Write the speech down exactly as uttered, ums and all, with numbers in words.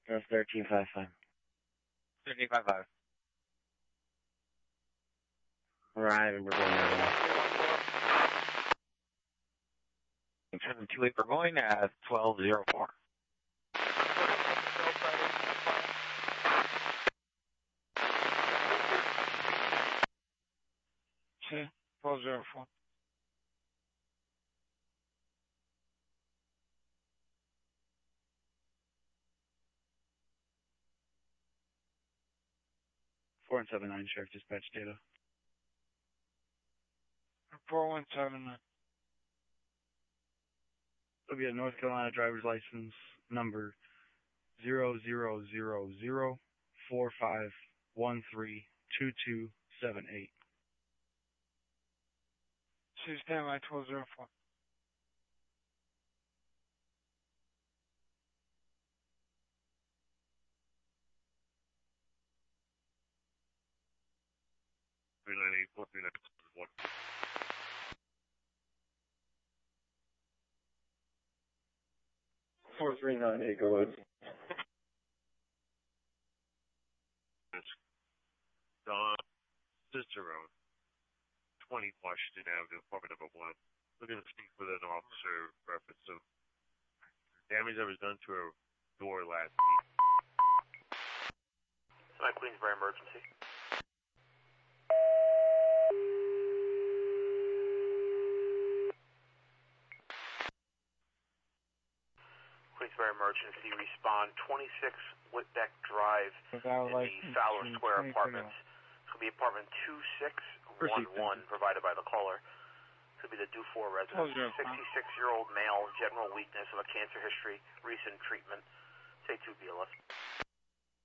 That's thirteen five five. thirteen five five. Arriving, we're going now. seven two eight, we're going at twelve oh four. Okay, twelve oh four. four one seven nine, Sheriff Dispatch data. four one seven nine. It'll be a North Carolina driver's license number zero zero zero zero four five one three two two seven eight. So stand by twelve oh four. three nine eight four three nine one. four three nine eight, go ahead. It's Don Cicero, twenty Washington Avenue, apartment number one. Looking to speak with an officer reference of damage that was done to a door last week. My Queensbury emergency. Queensbury emergency, respond twenty-six Whitbeck Drive in the Fowler Square apartments. It's going to be apartment two six one one provided by the caller. It's going to be the Dufour resident. sixty-six-year-old male, general weakness of a cancer history, recent treatment. Say two B L S.